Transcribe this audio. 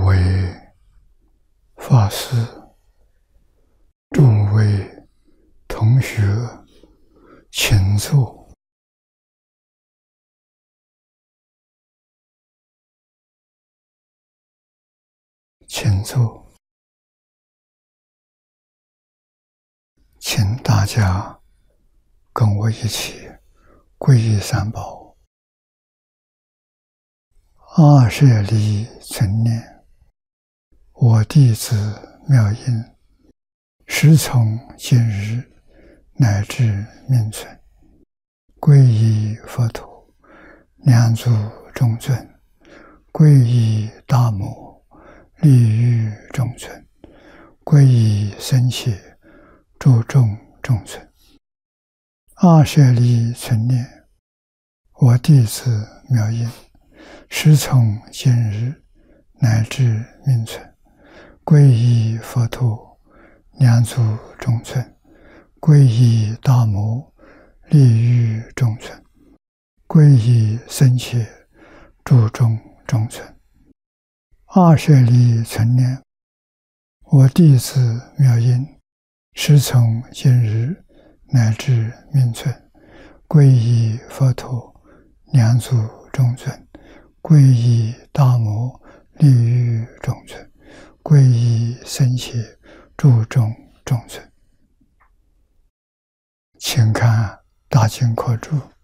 位法师、诸位同学，请坐。请坐。请大家跟我一起皈依三宝。阿舍利存念，我弟子妙音，时从今日乃至命存，皈依佛陀，两足中尊；皈依大摩，利欲中尊；皈依僧伽，诸众中尊。阿舍利存念，我弟子妙音，时从今日乃至命存，皈依佛陀，两足中尊；皈依大摩，利欲中尊；皈依僧伽，诸众中尊。阿舍利存念，我弟子妙音，时从今日乃至命存，皈依佛陀，两足中尊；皈依大摩，利欲中尊；皈依僧伽，诸众中尊。请看大经课注